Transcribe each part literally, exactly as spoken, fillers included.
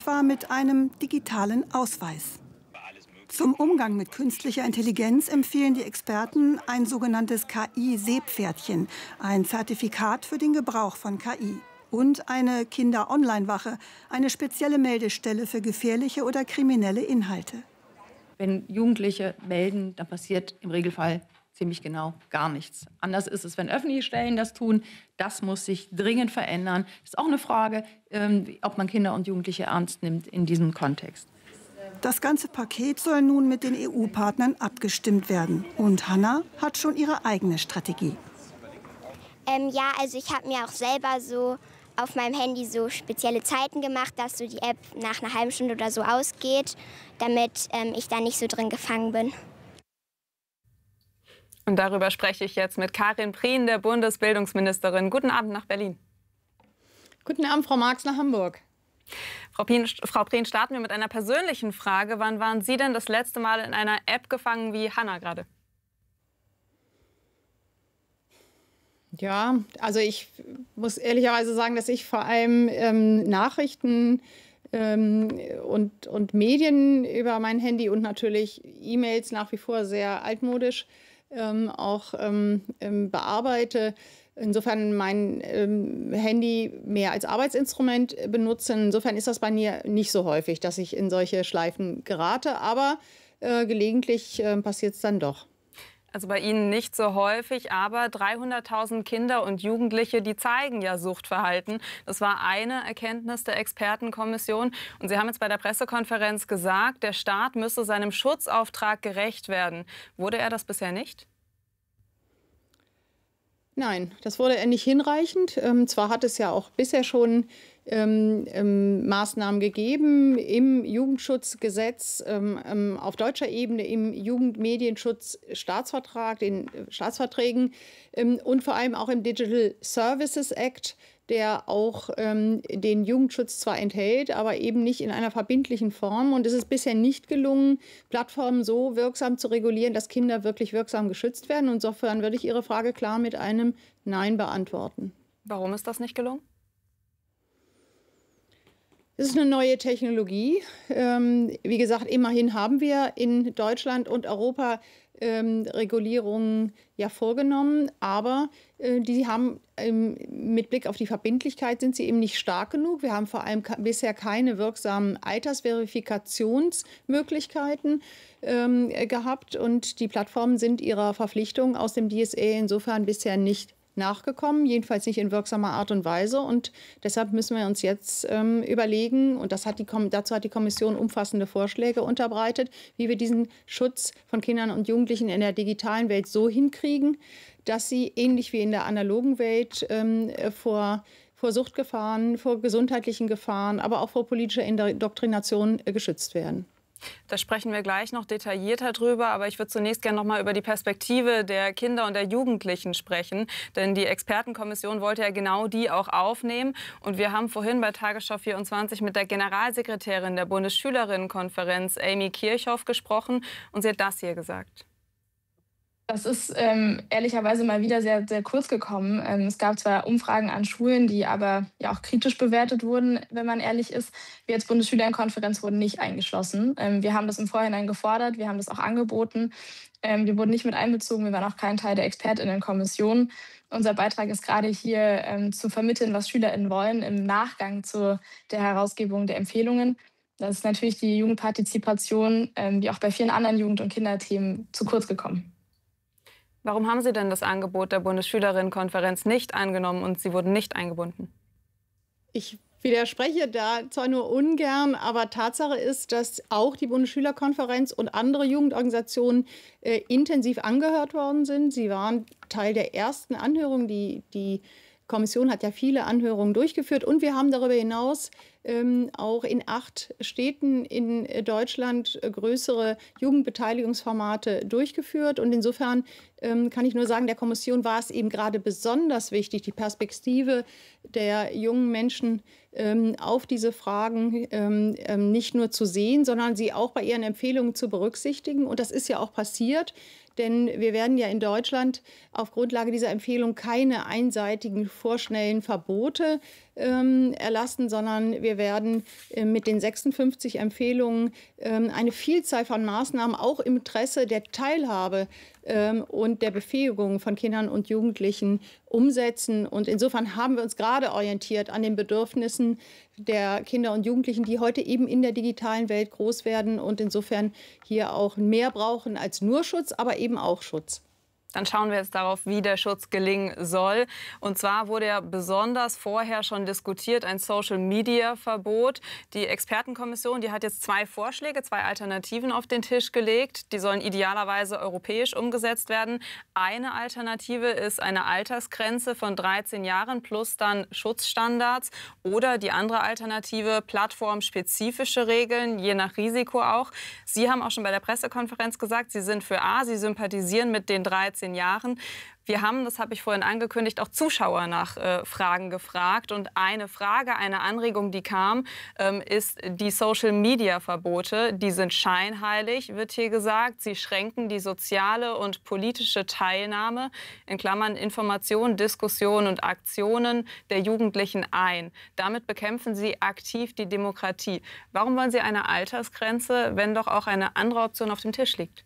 Etwa mit einem digitalen Ausweis. Zum Umgang mit künstlicher Intelligenz empfehlen die Experten ein sogenanntes K I-Seepferdchen, ein Zertifikat für den Gebrauch von K I. Und eine Kinder-Online-Wache, eine spezielle Meldestelle für gefährliche oder kriminelle Inhalte. Wenn Jugendliche melden, dann passiert im Regelfall ziemlich genau gar nichts. Anders ist es, wenn öffentliche Stellen das tun. Das muss sich dringend verändern. Das ist auch eine Frage, ähm, ob man Kinder und Jugendliche ernst nimmt in diesem Kontext. Das ganze Paket soll nun mit den E U-Partnern abgestimmt werden. Und Hanna hat schon ihre eigene Strategie. Ähm, ja, also ich habe mir auch selber so auf meinem Handy so spezielle Zeiten gemacht, dass so die App nach einer halben Stunde oder so ausgeht, damit ähm, ich da nicht so drin gefangen bin. Und darüber spreche ich jetzt mit Karin Prien, der Bundesbildungsministerin. Guten Abend nach Berlin. Guten Abend, Frau Marx, nach Hamburg. Frau Prien, Frau Prien, starten wir mit einer persönlichen Frage. Wann waren Sie denn das letzte Mal in einer App gefangen wie Hanna gerade? Ja, also ich muss ehrlicherweise sagen, dass ich vor allem ähm, Nachrichten ähm, und, und Medien über mein Handy und natürlich E-Mails nach wie vor sehr altmodisch ähm, auch ähm, bearbeite. Insofern mein ähm, Handy mehr als Arbeitsinstrument benutze. Insofern ist das bei mir nicht so häufig, dass ich in solche Schleifen gerate. Aber äh, gelegentlich äh, passiert es dann doch. Also bei Ihnen nicht so häufig, aber dreihunderttausend Kinder und Jugendliche, die zeigen ja Suchtverhalten. Das war eine Erkenntnis der Expertenkommission. Und Sie haben jetzt bei der Pressekonferenz gesagt, der Staat müsse seinem Schutzauftrag gerecht werden. Wurde er das bisher nicht? Nein, das wurde nicht hinreichend. Ähm, zwar hat es ja auch bisher schon ähm, ähm, Maßnahmen gegeben im Jugendschutzgesetz, ähm, ähm, auf deutscher Ebene im Jugendmedienschutzstaatsvertrag, den äh, Staatsverträgen ähm, und vor allem auch im Digital Services Act, der auch ähm, den Jugendschutz zwar enthält, aber eben nicht in einer verbindlichen Form. Und es ist bisher nicht gelungen, Plattformen so wirksam zu regulieren, dass Kinder wirklich wirksam geschützt werden. Und insofern würde ich Ihre Frage klar mit einem Nein beantworten. Warum ist das nicht gelungen? Es ist eine neue Technologie. Ähm, wie gesagt, immerhin haben wir in Deutschland und Europa ähm, Regulierungen ja vorgenommen, aber äh, die haben ähm, mit Blick auf die Verbindlichkeit sind sie eben nicht stark genug. Wir haben vor allem bisher keine wirksamen Altersverifikationsmöglichkeiten ähm, gehabt und die Plattformen sind ihrer Verpflichtung aus dem D S A insofern bisher nicht nachgekommen, jedenfalls nicht in wirksamer Art und Weise. Und deshalb müssen wir uns jetzt ähm, überlegen, und das hat die, dazu hat die Kommission umfassende Vorschläge unterbreitet, wie wir diesen Schutz von Kindern und Jugendlichen in der digitalen Welt so hinkriegen, dass sie ähnlich wie in der analogen Welt ähm, vor, vor Suchtgefahren, vor gesundheitlichen Gefahren, aber auch vor politischer Indoktrination äh, geschützt werden. Da sprechen wir gleich noch detaillierter drüber, aber ich würde zunächst gerne noch mal über die Perspektive der Kinder und der Jugendlichen sprechen, denn die Expertenkommission wollte ja genau die auch aufnehmen und wir haben vorhin bei Tagesschau vierundzwanzig mit der Generalsekretärin der Bundesschülerinnenkonferenz, Amy Kirchhoff, gesprochen und sie hat das hier gesagt. Das ist ähm, ehrlicherweise mal wieder sehr, sehr kurz gekommen. Ähm, es gab zwar Umfragen an Schulen, die aber ja auch kritisch bewertet wurden, wenn man ehrlich ist. Wir als Bundesschülerinnenkonferenz wurden nicht eingeschlossen. Ähm, wir haben das im Vorhinein gefordert, wir haben das auch angeboten. Ähm, wir wurden nicht mit einbezogen, wir waren auch kein Teil der ExpertInnenkommission. Unser Beitrag ist gerade hier ähm, zu vermitteln, was SchülerInnen wollen im Nachgang zu der Herausgebung der Empfehlungen. Das ist natürlich die Jugendpartizipation, ähm, wie auch bei vielen anderen Jugend- und Kinderthemen, zu kurz gekommen. Warum haben Sie denn das Angebot der Bundesschülerinnenkonferenz nicht angenommen und Sie wurden nicht eingebunden? Ich widerspreche da zwar nur ungern, aber Tatsache ist, dass auch die Bundesschülerkonferenz und andere Jugendorganisationen äh, intensiv angehört worden sind. Sie waren Teil der ersten Anhörung, die die Kommission hat ja viele Anhörungen durchgeführt und wir haben darüber hinaus ähm, auch in acht Städten in Deutschland äh, größere Jugendbeteiligungsformate durchgeführt. Und insofern ähm, kann ich nur sagen, der Kommission war es eben gerade besonders wichtig, die Perspektive der jungen Menschen ähm, auf diese Fragen ähm, ähm, nicht nur zu sehen, sondern sie auch bei ihren Empfehlungen zu berücksichtigen. Und das ist ja auch passiert. Denn wir werden ja in Deutschland auf Grundlage dieser Empfehlung keine einseitigen vorschnellen Verbote ähm, erlassen, sondern wir werden äh, mit den sechsundfünfzig Empfehlungen ähm, eine Vielzahl von Maßnahmen auch im Interesse der Teilhabe ähm, und der Befähigung von Kindern und Jugendlichen umsetzen. Und insofern haben wir uns gerade orientiert an den Bedürfnissen der Kinder und Jugendlichen, die heute eben in der digitalen Welt groß werden und insofern hier auch mehr brauchen als nur Schutz, aber eben auch Schutz. Dann schauen wir jetzt darauf, wie der Schutz gelingen soll. Und zwar wurde ja besonders vorher schon diskutiert, ein Social-Media-Verbot. Die Expertenkommission, die hat jetzt zwei Vorschläge, zwei Alternativen auf den Tisch gelegt. Die sollen idealerweise europäisch umgesetzt werden. Eine Alternative ist eine Altersgrenze von dreizehn Jahren plus dann Schutzstandards. Oder die andere Alternative, plattformspezifische Regeln, je nach Risiko auch. Sie haben auch schon bei der Pressekonferenz gesagt, Sie sind für A, Sie sympathisieren mit den dreizehn Jahren. Wir haben, das habe ich vorhin angekündigt, auch Zuschauer nach äh, Fragen gefragt. Und eine Frage, eine Anregung, die kam, ähm, ist die Social-Media-Verbote. Die sind scheinheilig, wird hier gesagt. Sie schränken die soziale und politische Teilnahme, in Klammern Information, Diskussion und Aktionen der Jugendlichen ein. Damit bekämpfen sie aktiv die Demokratie. Warum wollen Sie eine Altersgrenze, wenn doch auch eine andere Option auf dem Tisch liegt?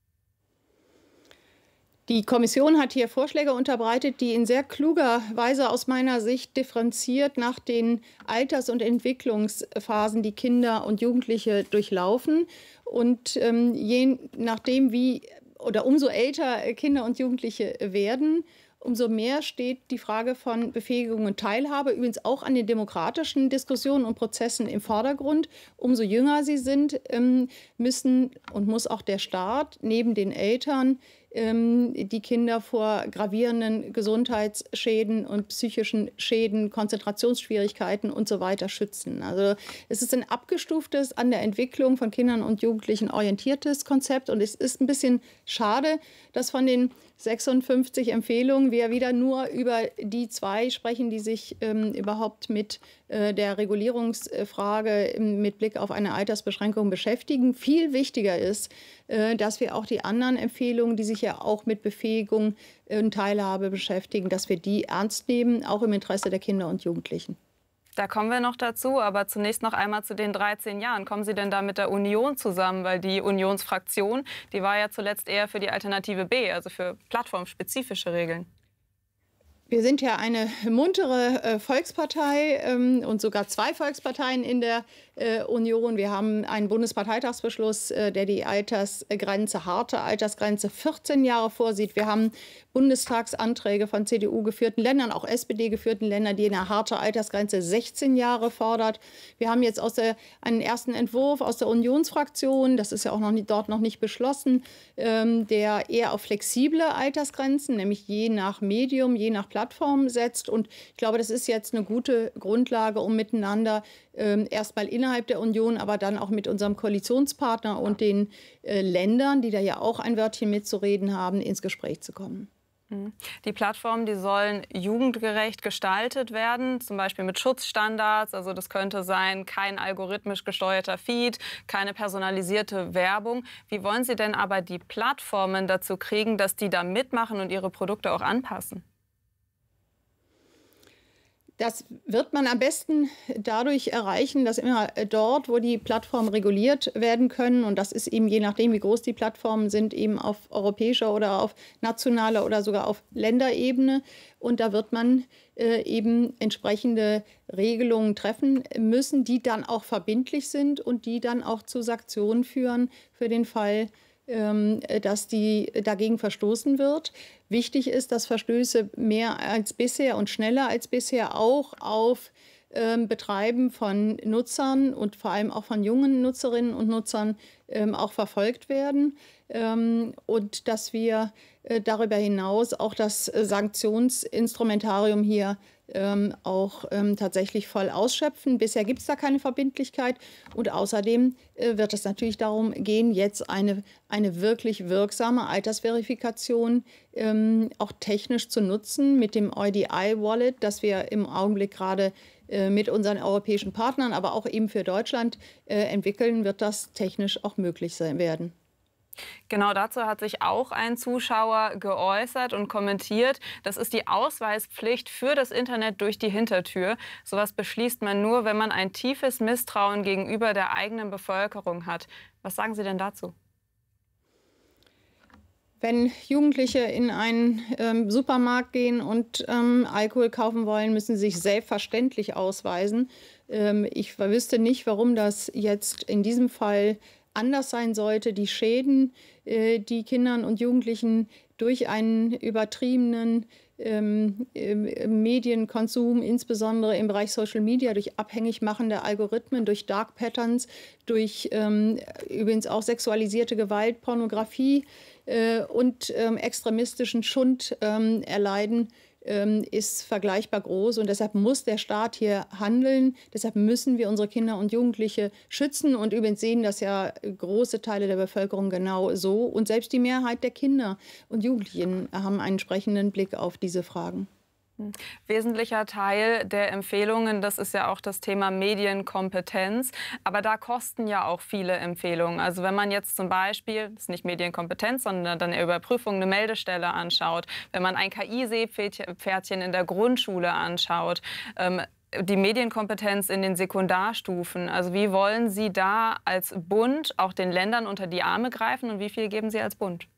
Die Kommission hat hier Vorschläge unterbreitet, die in sehr kluger Weise aus meiner Sicht differenziert nach den Alters- und Entwicklungsphasen, die Kinder und Jugendliche durchlaufen. Und ähm, je nachdem, wie oder umso älter Kinder und Jugendliche werden, umso mehr steht die Frage von Befähigung und Teilhabe, übrigens auch an den demokratischen Diskussionen und Prozessen im Vordergrund. Umso jünger sie sind, müssen und muss auch der Staat neben den Eltern die Kinder vor gravierenden Gesundheitsschäden und psychischen Schäden, Konzentrationsschwierigkeiten und so weiter schützen. Also es ist ein abgestuftes, an der Entwicklung von Kindern und Jugendlichen orientiertes Konzept. Und es ist ein bisschen schade, dass von den sechsundfünfzig Empfehlungen wir wieder nur über die zwei sprechen, die sich ähm, überhaupt mit äh, der Regulierungsfrage im, mit Blick auf eine Altersbeschränkung beschäftigen. Viel wichtiger ist, äh, dass wir auch die anderen Empfehlungen, die sich ja auch mit Befähigung und Teilhabe beschäftigen, dass wir die ernst nehmen, auch im Interesse der Kinder und Jugendlichen. Da kommen wir noch dazu, aber zunächst noch einmal zu den dreizehn Jahren. Kommen Sie denn da mit der Union zusammen? Weil die Unionsfraktion, die war ja zuletzt eher für die Alternative B, also für plattformspezifische Regeln. Wir sind ja eine muntere äh, Volkspartei ähm, und sogar zwei Volksparteien in der äh, Union. Wir haben einen Bundesparteitagsbeschluss, äh, der die Altersgrenze, harte Altersgrenze vierzehn Jahre vorsieht. Wir haben Bundestagsanträge von C D U-geführten Ländern, auch S P D-geführten Ländern, die eine harte Altersgrenze sechzehn Jahre fordert. Wir haben jetzt aus der, einen ersten Entwurf aus der Unionsfraktion, das ist ja auch noch nicht, dort noch nicht beschlossen, ähm, der eher auf flexible Altersgrenzen, nämlich je nach Medium, je nach Plattform setzt. Und ich glaube, das ist jetzt eine gute Grundlage, um miteinander ähm, erstmal innerhalb der Union, aber dann auch mit unserem Koalitionspartner und den äh, Ländern, die da ja auch ein Wörtchen mitzureden haben, ins Gespräch zu kommen. Die Plattformen, die sollen jugendgerecht gestaltet werden, zum Beispiel mit Schutzstandards. Also das könnte sein, kein algorithmisch gesteuerter Feed, keine personalisierte Werbung. Wie wollen Sie denn aber die Plattformen dazu kriegen, dass die da mitmachen und ihre Produkte auch anpassen? Das wird man am besten dadurch erreichen, dass immer dort, wo die Plattformen reguliert werden können, und das ist eben je nachdem, wie groß die Plattformen sind, eben auf europäischer oder auf nationaler oder sogar auf Länderebene. Und da wird man äh, eben entsprechende Regelungen treffen müssen, die dann auch verbindlich sind und die dann auch zu Sanktionen führen für den Fall, dass die dagegen verstoßen wird. Wichtig ist, dass Verstöße mehr als bisher und schneller als bisher auch auf ähm, Betreiben von Nutzern und vor allem auch von jungen Nutzerinnen und Nutzern ähm, auch verfolgt werden. Ähm, und dass wir äh, darüber hinaus auch das äh, Sanktionsinstrumentarium hier Ähm, auch ähm, tatsächlich voll ausschöpfen. Bisher gibt es da keine Verbindlichkeit. Und außerdem äh, wird es natürlich darum gehen, jetzt eine, eine wirklich wirksame Altersverifikation ähm, auch technisch zu nutzen mit dem E U D I-Wallet, das wir im Augenblick gerade äh, mit unseren europäischen Partnern, aber auch eben für Deutschland äh, entwickeln, wird das technisch auch möglich sein werden. Genau dazu hat sich auch ein Zuschauer geäußert und kommentiert. Das ist die Ausweispflicht für das Internet durch die Hintertür. Sowas beschließt man nur, wenn man ein tiefes Misstrauen gegenüber der eigenen Bevölkerung hat. Was sagen Sie denn dazu? Wenn Jugendliche in einen ähm, Supermarkt gehen und ähm, Alkohol kaufen wollen, müssen sie sich selbstverständlich ausweisen. Ähm, ich wüsste nicht, warum das jetzt in diesem Fall anders sein sollte. Die Schäden, äh, die Kindern und Jugendlichen durch einen übertriebenen ähm, äh, Medienkonsum, insbesondere im Bereich Social Media, durch abhängig machende Algorithmen, durch Dark Patterns, durch ähm, übrigens auch sexualisierte Gewalt, Pornografie äh, und ähm, extremistischen Schund ähm, erleiden, ist vergleichbar groß. Und deshalb muss der Staat hier handeln. Deshalb müssen wir unsere Kinder und Jugendliche schützen. Und übrigens sehen das ja große Teile der Bevölkerung genau so. Und selbst die Mehrheit der Kinder und Jugendlichen haben einen entsprechenden Blick auf diese Fragen. Wesentlicher Teil der Empfehlungen, das ist ja auch das Thema Medienkompetenz. Aber da kosten ja auch viele Empfehlungen. Also wenn man jetzt zum Beispiel, das ist nicht Medienkompetenz, sondern dann Überprüfung, eine Meldestelle anschaut, wenn man ein K I-Seepferdchen in der Grundschule anschaut, ähm, die Medienkompetenz in den Sekundarstufen. Also wie wollen Sie da als Bund auch den Ländern unter die Arme greifen und wie viel geben Sie als Bund?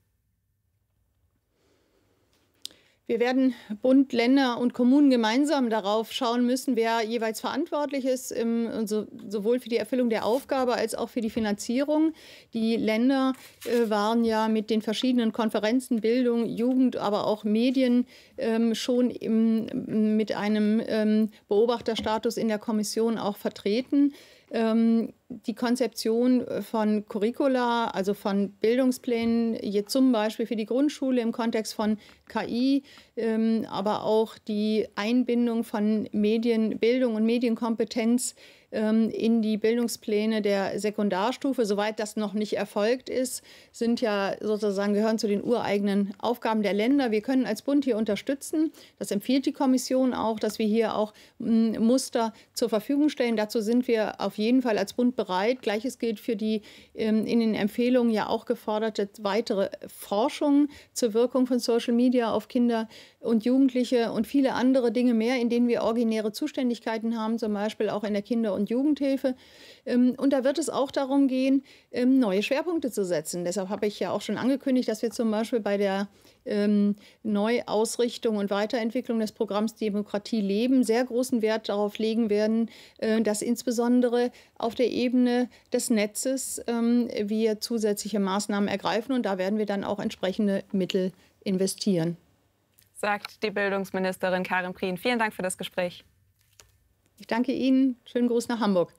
Wir werden Bund, Länder und Kommunen gemeinsam darauf schauen müssen, wer jeweils verantwortlich ist, im, so, sowohl für die Erfüllung der Aufgabe als auch für die Finanzierung. Die Länder äh, waren ja mit den verschiedenen Konferenzen, Bildung, Jugend, aber auch Medien ähm, schon im, mit einem ähm, Beobachterstatus in der Kommission auch vertreten. Ähm, die Konzeption von Curricula, also von Bildungsplänen, jetzt zum Beispiel für die Grundschule im Kontext von K I, ähm, aber auch die Einbindung von Medienbildung und Medienkompetenz ähm, in die Bildungspläne der Sekundarstufe. Soweit das noch nicht erfolgt ist, sind ja sozusagen, gehören zu den ureigenen Aufgaben der Länder. Wir können als Bund hier unterstützen. Das empfiehlt die Kommission auch, dass wir hier auch m, Muster zur Verfügung stellen. Dazu sind wir auf jeden Fall als Bund bereit. Gleiches gilt für die ähm, in den Empfehlungen ja auch geforderte weitere Forschung zur Wirkung von Social Media auf Kinder und Jugendliche und viele andere Dinge mehr, in denen wir originäre Zuständigkeiten haben, zum Beispiel auch in der Kinder- und Jugendhilfe. Ähm, und da wird es auch darum gehen, ähm, neue Schwerpunkte zu setzen. Deshalb habe ich ja auch schon angekündigt, dass wir zum Beispiel bei der ähm, Neuausrichtung und Weiterentwicklung des Programms Demokratie leben sehr großen Wert darauf legen werden, äh, dass insbesondere auf der Ebene des Netzes ähm, wir zusätzliche Maßnahmen ergreifen. Und da werden wir dann auch entsprechende Mittel investieren. Sagt die Bildungsministerin Karin Prien. Vielen Dank für das Gespräch. Ich danke Ihnen. Schönen Gruß nach Hamburg.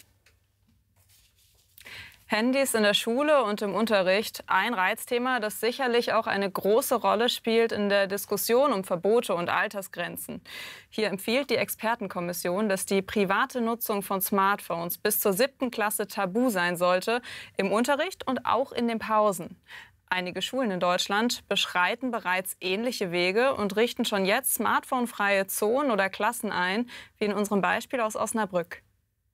Handys in der Schule und im Unterricht, ein Reizthema, das sicherlich auch eine große Rolle spielt in der Diskussion um Verbote und Altersgrenzen. Hier empfiehlt die Expertenkommission, dass die private Nutzung von Smartphones bis zur siebten Klasse tabu sein sollte, im Unterricht und auch in den Pausen. Einige Schulen in Deutschland beschreiten bereits ähnliche Wege und richten schon jetzt smartphonefreie Zonen oder Klassen ein, wie in unserem Beispiel aus Osnabrück.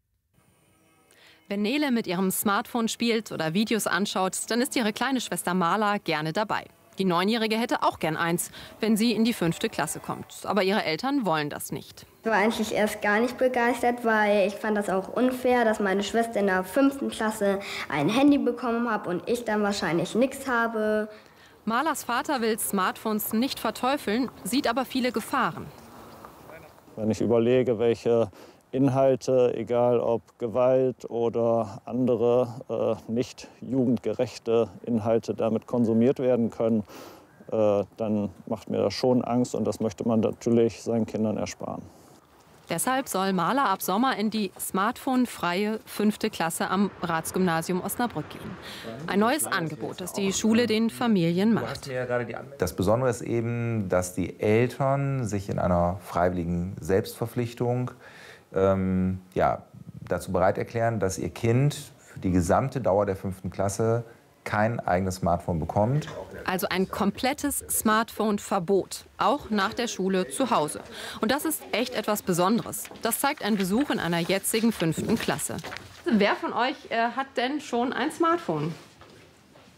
Wenn Nele mit ihrem Smartphone spielt oder Videos anschaut, dann ist ihre kleine Schwester Marla gerne dabei. Die Neunjährige hätte auch gern eins, wenn sie in die fünfte Klasse kommt. Aber ihre Eltern wollen das nicht. Ich war eigentlich erst gar nicht begeistert, weil ich fand das auch unfair, dass meine Schwester in der fünften Klasse ein Handy bekommen hat und ich dann wahrscheinlich nichts habe. Marlas Vater will Smartphones nicht verteufeln, sieht aber viele Gefahren. Wenn ich überlege, welche Inhalte, egal ob Gewalt oder andere äh, nicht jugendgerechte Inhalte damit konsumiert werden können, äh, dann macht mir das schon Angst und das möchte man natürlich seinen Kindern ersparen. Deshalb soll Marla ab Sommer in die smartphone-freie fünfte Klasse am Ratsgymnasium Osnabrück gehen. Ein neues Angebot, das die Schule den Familien macht. Das Besondere ist eben, dass die Eltern sich in einer freiwilligen Selbstverpflichtung ähm, ja, dazu bereit erklären, dass ihr Kind für die gesamte Dauer der fünften Klasse kein eigenes Smartphone bekommt. Also ein komplettes Smartphone-Verbot, auch nach der Schule zu Hause. Und das ist echt etwas Besonderes. Das zeigt ein Besuch in einer jetzigen fünften Klasse. Wer von euch äh, hat denn schon ein Smartphone?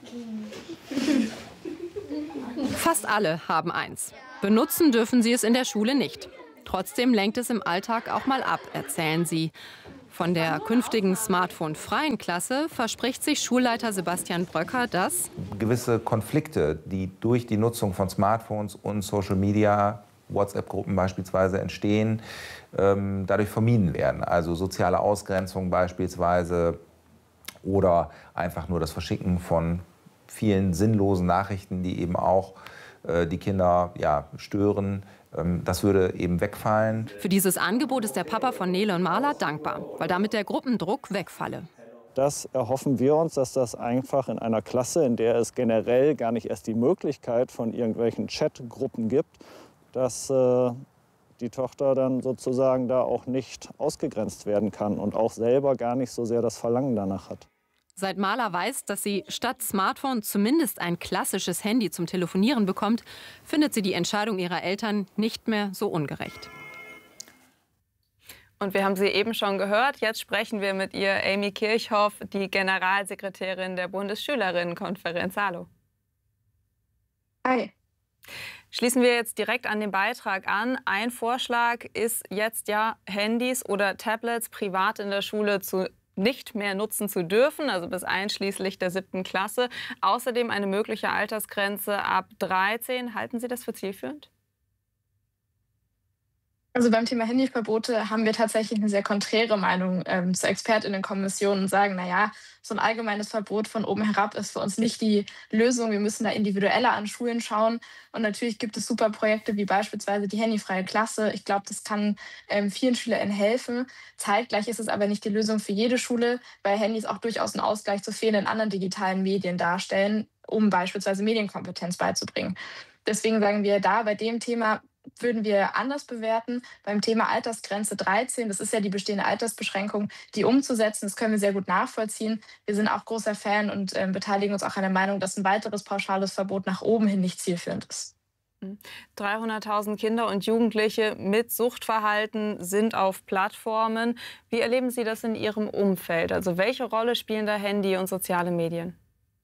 Fast alle haben eins. Benutzen dürfen sie es in der Schule nicht. Trotzdem lenkt es im Alltag auch mal ab, erzählen sie. Von der künftigen smartphone-freien Klasse verspricht sich Schulleiter Sebastian Bröcker, dass gewisse Konflikte, die durch die Nutzung von Smartphones und Social Media, WhatsApp-Gruppen beispielsweise entstehen, ähm, dadurch vermieden werden. Also soziale Ausgrenzung beispielsweise oder einfach nur das Verschicken von vielen sinnlosen Nachrichten, die eben auch äh, die Kinder ja, stören. Ähm, das würde eben wegfallen. Für dieses Angebot ist der Papa von Nele und Marla dankbar, weil damit der Gruppendruck wegfalle. Das erhoffen wir uns, dass das einfach in einer Klasse, in der es generell gar nicht erst die Möglichkeit von irgendwelchen Chatgruppen gibt, dass äh, die Tochter dann sozusagen da auch nicht ausgegrenzt werden kann und auch selber gar nicht so sehr das Verlangen danach hat. Seit Marla weiß, dass sie statt Smartphone zumindest ein klassisches Handy zum Telefonieren bekommt, findet sie die Entscheidung ihrer Eltern nicht mehr so ungerecht. Und wir haben sie eben schon gehört. Jetzt sprechen wir mit ihr, Amy Kirchhoff, die Generalsekretärin der Bundesschülerinnenkonferenz. Hallo. Hi. Schließen wir jetzt direkt an den Beitrag an. Ein Vorschlag ist jetzt ja, Handys oder Tablets privat in der Schule zu nicht mehr nutzen zu dürfen, also bis einschließlich der siebten Klasse. Außerdem eine mögliche Altersgrenze ab dreizehn. Halten Sie das für zielführend? Also beim Thema Handyverbote haben wir tatsächlich eine sehr konträre Meinung ähm, zur Expertinnenkommission und sagen, naja, so ein allgemeines Verbot von oben herab ist für uns nicht die Lösung. Wir müssen da individueller an Schulen schauen. Und natürlich gibt es super Projekte wie beispielsweise die handyfreie Klasse. Ich glaube, das kann ähm, vielen SchülerInnen helfen. Zeitgleich ist es aber nicht die Lösung für jede Schule, weil Handys auch durchaus einen Ausgleich zu fehlenden anderen digitalen Medien darstellen, um beispielsweise Medienkompetenz beizubringen. Deswegen sagen wir da bei dem Thema, würden wir anders bewerten. Beim Thema Altersgrenze dreizehn, das ist ja die bestehende Altersbeschränkung, die umzusetzen, das können wir sehr gut nachvollziehen. Wir sind auch großer Fan und äh, beteiligen uns auch an der Meinung, dass ein weiteres pauschales Verbot nach oben hin nicht zielführend ist. dreihunderttausend Kinder und Jugendliche mit Suchtverhalten sind auf Plattformen. Wie erleben Sie das in Ihrem Umfeld? Also welche Rolle spielen da Handy und soziale Medien?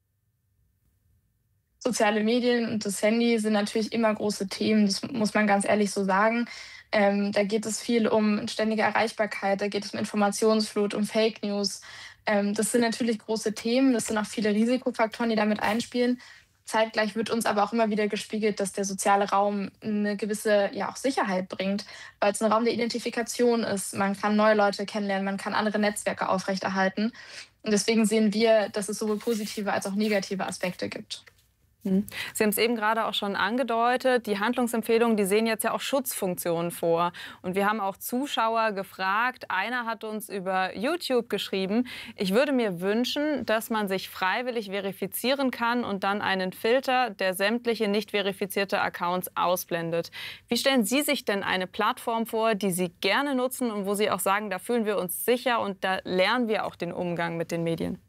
Soziale Medien und das Handy sind natürlich immer große Themen, das muss man ganz ehrlich so sagen. Ähm, da geht es viel um ständige Erreichbarkeit, da geht es um Informationsflut, um Fake News. Ähm, das sind natürlich große Themen, das sind auch viele Risikofaktoren, die damit einspielen. Zeitgleich wird uns aber auch immer wieder gespiegelt, dass der soziale Raum eine gewisse ja, auch Sicherheit bringt, weil es ein Raum der Identifikation ist. Man kann neue Leute kennenlernen, man kann andere Netzwerke aufrechterhalten. Und deswegen sehen wir, dass es sowohl positive als auch negative Aspekte gibt. Sie haben es eben gerade auch schon angedeutet, die Handlungsempfehlungen, die sehen jetzt ja auch Schutzfunktionen vor. Und wir haben auch Zuschauer gefragt. Einer hat uns über YouTube geschrieben, ich würde mir wünschen, dass man sich freiwillig verifizieren kann und dann einen Filter, der sämtliche nicht verifizierte Accounts ausblendet. Wie stellen Sie sich denn eine Plattform vor, die Sie gerne nutzen und wo Sie auch sagen, da fühlen wir uns sicher und da lernen wir auch den Umgang mit den Medien?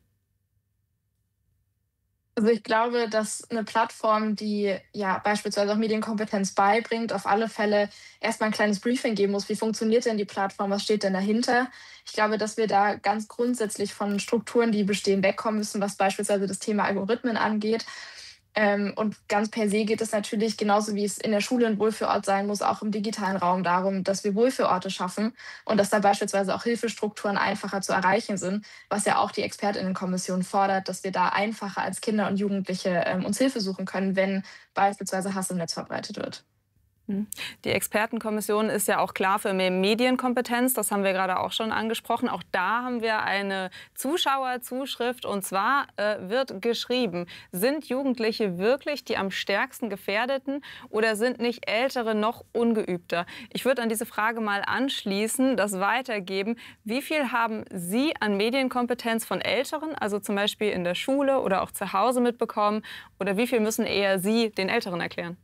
Also ich glaube, dass eine Plattform, die ja beispielsweise auch Medienkompetenz beibringt, auf alle Fälle erstmal ein kleines Briefing geben muss. Wie funktioniert denn die Plattform? Was steht denn dahinter? Ich glaube, dass wir da ganz grundsätzlich von Strukturen, die bestehen, wegkommen müssen, was beispielsweise das Thema Algorithmen angeht. Ähm, und ganz per se geht es natürlich, genauso wie es in der Schule ein Wohlfühlort sein muss, auch im digitalen Raum darum, dass wir Wohlfühlorte schaffen und dass da beispielsweise auch Hilfestrukturen einfacher zu erreichen sind, was ja auch die ExpertInnenkommission fordert, dass wir da einfacher als Kinder und Jugendliche ähm, uns Hilfe suchen können, wenn beispielsweise Hass im Netz verbreitet wird. Die Expertenkommission ist ja auch klar für mehr Medienkompetenz. Das haben wir gerade auch schon angesprochen. Auch da haben wir eine Zuschauerzuschrift. Und zwar äh, wird geschrieben, sind Jugendliche wirklich die am stärksten Gefährdeten oder sind nicht Ältere noch ungeübter? Ich würde an diese Frage mal anschließen, das weitergeben. Wie viel haben Sie an Medienkompetenz von Älteren, also zum Beispiel in der Schule oder auch zu Hause mitbekommen? Oder wie viel müssen eher Sie den Älteren erklären?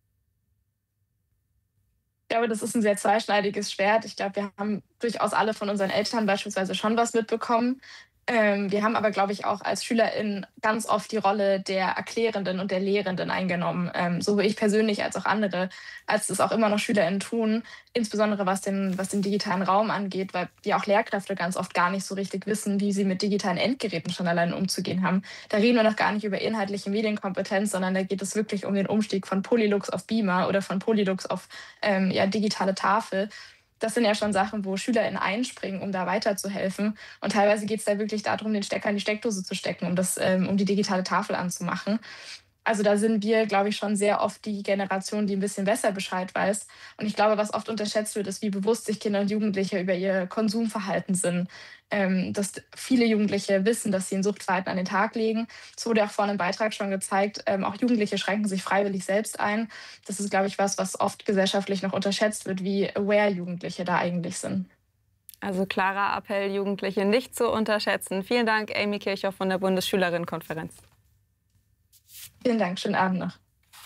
Ich glaube, das ist ein sehr zweischneidiges Schwert. Ich glaube, wir haben durchaus alle von unseren Eltern beispielsweise schon was mitbekommen. Ähm, wir haben aber, glaube ich, auch als SchülerInnen ganz oft die Rolle der Erklärenden und der Lehrenden eingenommen, ähm, sowohl ich persönlich als auch andere, als es auch immer noch SchülerInnen tun, insbesondere was den, was den digitalen Raum angeht, weil ja auch Lehrkräfte ganz oft gar nicht so richtig wissen, wie sie mit digitalen Endgeräten schon allein umzugehen haben. Da reden wir noch gar nicht über inhaltliche Medienkompetenz, sondern da geht es wirklich um den Umstieg von Polylux auf Beamer oder von Polylux auf ähm, ja, digitale Tafel. Das sind ja schon Sachen, wo SchülerInnen einspringen, um da weiterzuhelfen. Und teilweise geht es da wirklich darum, den Stecker in die Steckdose zu stecken, um, das, ähm, um die digitale Tafel anzumachen. Also da sind wir, glaube ich, schon sehr oft die Generation, die ein bisschen besser Bescheid weiß. Und ich glaube, was oft unterschätzt wird, ist, wie bewusst sich Kinder und Jugendliche über ihr Konsumverhalten sind. Ähm, dass viele Jugendliche wissen, dass sie ein Suchtverhalten an den Tag legen. Es wurde auch vorhin im Beitrag schon gezeigt, ähm, auch Jugendliche schränken sich freiwillig selbst ein. Das ist, glaube ich, was, was oft gesellschaftlich noch unterschätzt wird, wie aware Jugendliche da eigentlich sind. Also klarer Appell, Jugendliche nicht zu unterschätzen. Vielen Dank, Amy Kirchhoff von der Bundesschülerinnenkonferenz. Vielen Dank, schönen Abend noch.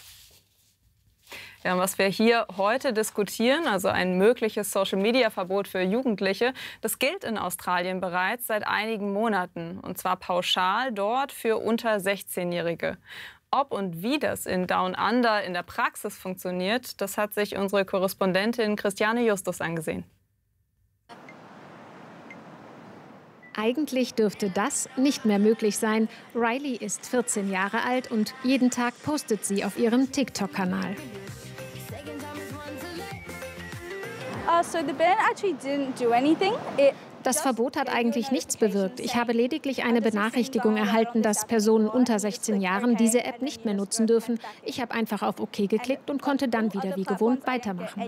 Ja, und was wir hier heute diskutieren, also ein mögliches Social-Media-Verbot für Jugendliche, das gilt in Australien bereits seit einigen Monaten. Und zwar pauschal dort für unter sechzehnjährige. Ob und wie das in Down Under in der Praxis funktioniert, das hat sich unsere Korrespondentin Christiane Justus angesehen. Eigentlich dürfte das nicht mehr möglich sein. Riley ist vierzehn Jahre alt und jeden Tag postet sie auf ihrem TikTok-Kanal. Das Verbot hat eigentlich nichts bewirkt. Ich habe lediglich eine Benachrichtigung erhalten, dass Personen unter sechzehn Jahren diese App nicht mehr nutzen dürfen. Ich habe einfach auf OK geklickt und konnte dann wieder wie gewohnt weitermachen.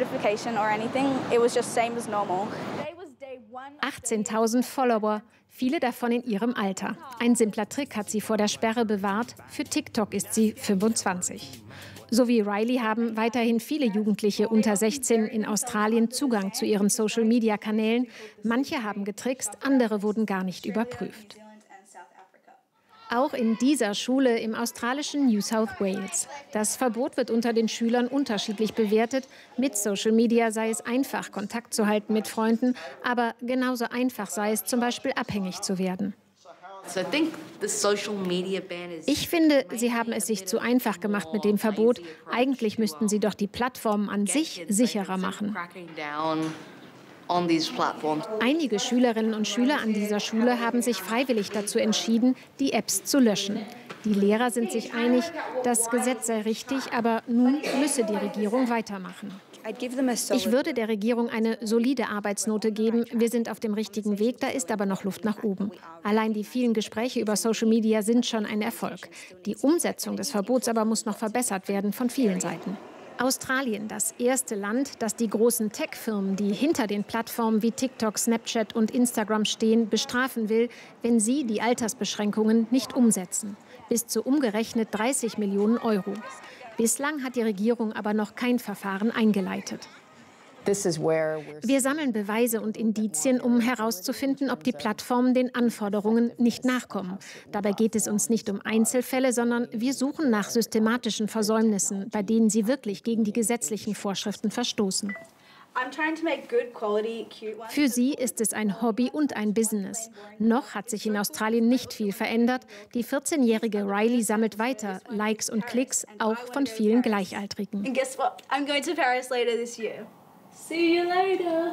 achtzehntausend Follower, viele davon in ihrem Alter. Ein simpler Trick hat sie vor der Sperre bewahrt. Für TikTok ist sie fünfundzwanzig. So wie Riley haben weiterhin viele Jugendliche unter sechzehn in Australien Zugang zu ihren Social-Media-Kanälen. Manche haben getrickst, andere wurden gar nicht überprüft. Auch in dieser Schule im australischen New South Wales. Das Verbot wird unter den Schülern unterschiedlich bewertet. Mit Social Media sei es einfach, Kontakt zu halten mit Freunden, aber genauso einfach sei es, zum Beispiel abhängig zu werden. Ich finde, sie haben es sich zu einfach gemacht mit dem Verbot. Eigentlich müssten sie doch die Plattformen an sich sicherer machen. Einige Schülerinnen und Schüler an dieser Schule haben sich freiwillig dazu entschieden, die Apps zu löschen. Die Lehrer sind sich einig, das Gesetz sei richtig, aber nun müsse die Regierung weitermachen. Ich würde der Regierung eine solide Arbeitsnote geben. Wir sind auf dem richtigen Weg, da ist aber noch Luft nach oben. Allein die vielen Gespräche über Social Media sind schon ein Erfolg. Die Umsetzung des Verbots aber muss noch verbessert werden von vielen Seiten. Australien, das erste Land, das die großen Tech-Firmen, die hinter den Plattformen wie TikTok, Snapchat und Instagram stehen, bestrafen will, wenn sie die Altersbeschränkungen nicht umsetzen. Bis zu umgerechnet dreißig Millionen Euro. Bislang hat die Regierung aber noch kein Verfahren eingeleitet. Wir sammeln Beweise und Indizien, um herauszufinden, ob die Plattformen den Anforderungen nicht nachkommen. Dabei geht es uns nicht um Einzelfälle, sondern wir suchen nach systematischen Versäumnissen, bei denen sie wirklich gegen die gesetzlichen Vorschriften verstoßen. Für sie ist es ein Hobby und ein Business. Noch hat sich in Australien nicht viel verändert. Die vierzehnjährige Riley sammelt weiter Likes und Klicks, auch von vielen Gleichaltrigen. See you later.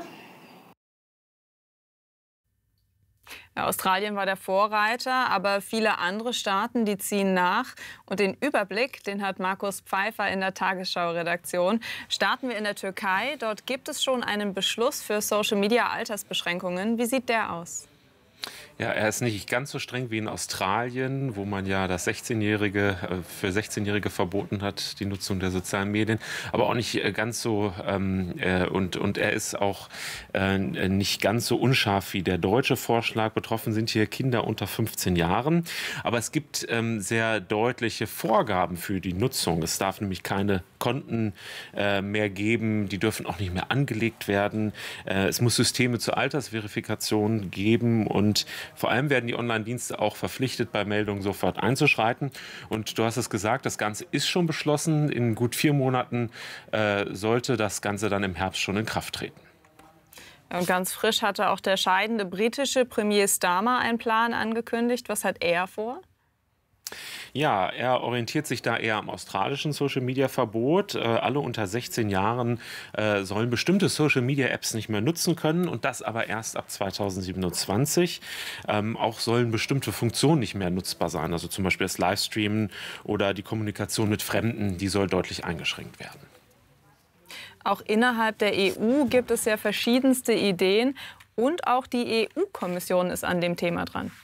Ja, Australien war der Vorreiter, aber viele andere Staaten, die ziehen nach. Und den Überblick, den hat Markus Pfeiffer in der Tagesschau-Redaktion. Starten wir in der Türkei. Dort gibt es schon einen Beschluss für Social-Media-Altersbeschränkungen. Wie sieht der aus? Ja, er ist nicht ganz so streng wie in Australien, wo man ja das sechzehnjährige, für sechzehnjährige verboten hat, die Nutzung der sozialen Medien. Aber auch nicht ganz so, ähm, äh, und, und er ist auch äh, nicht ganz so unscharf wie der deutsche Vorschlag. Betroffen sind hier Kinder unter fünfzehn Jahren. Aber es gibt ähm, sehr deutliche Vorgaben für die Nutzung. Es darf nämlich keine Konten äh, mehr geben, die dürfen auch nicht mehr angelegt werden. Äh, es muss Systeme zur Altersverifikation geben und vor allem werden die Online-Dienste auch verpflichtet, bei Meldungen sofort einzuschreiten. Und du hast es gesagt, das Ganze ist schon beschlossen. In gut vier Monaten äh, sollte das Ganze dann im Herbst schon in Kraft treten. Und ganz frisch hatte auch der scheidende britische Premier Starmer einen Plan angekündigt. Was hat er vor? Ja, er orientiert sich da eher am australischen Social-Media-Verbot. Äh, alle unter sechzehn Jahren äh, sollen bestimmte Social-Media-Apps nicht mehr nutzen können und das aber erst ab zweitausendsiebenundzwanzig. Ähm, auch sollen bestimmte Funktionen nicht mehr nutzbar sein, also zum Beispiel das Livestreamen oder die Kommunikation mit Fremden, die soll deutlich eingeschränkt werden. Auch innerhalb der E U gibt es ja verschiedenste Ideen und auch die E U-Kommission ist an dem Thema dran.